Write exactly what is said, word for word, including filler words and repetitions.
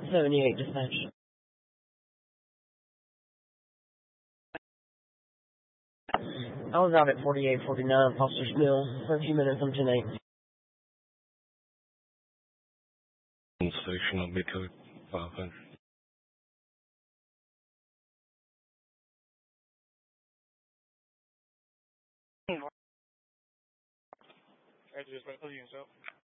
seventy-eight dispatch. I was out at forty-eight forty-nine Foster's Mill for a few minutes on ten eight. Station on Big five hundred. I just went to you, so.